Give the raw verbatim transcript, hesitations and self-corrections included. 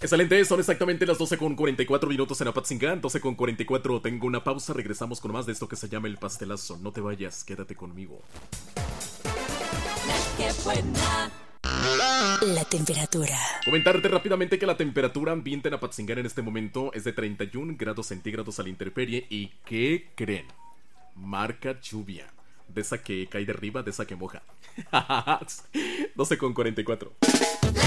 Excelente, son exactamente las doce con cuarenta y cuatro minutos en Apatzingán. doce con cuarenta y cuatro, tengo una pausa, regresamos con más de esto que se llama El Pastelazo. No te vayas, quédate conmigo. ¡Qué buena! La temperatura. Comentarte rápidamente que la temperatura ambiente en Apatzingán en este momento es de treinta y un grados centígrados a la intemperie. ¿Y qué creen? Marca lluvia. De esa que cae de arriba, de esa que moja. doce con cuarenta y cuatro.